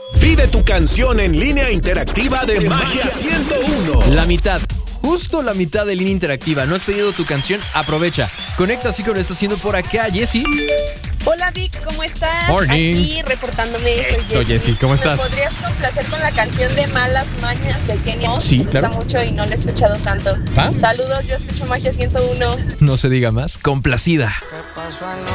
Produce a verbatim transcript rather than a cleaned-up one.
Pide tu canción en línea interactiva de Magia ciento uno. La mitad. Justo la mitad de línea interactiva. ¿No has pedido tu canción? Aprovecha. Conecta así como lo está haciendo por acá, Jessy. Hola Vic, ¿cómo estás? Morning. Aquí reportándome. Eso, Jessy, ¿cómo estás? ¿Me podrías complacer con la canción de Malas Mañas de Kenny Oz? Sí, Me gusta claro. mucho y no la he escuchado tanto. ¿Va? Saludos, yo escucho Magia ciento uno. No se diga más. Complacida. ¿Qué pasó anoche?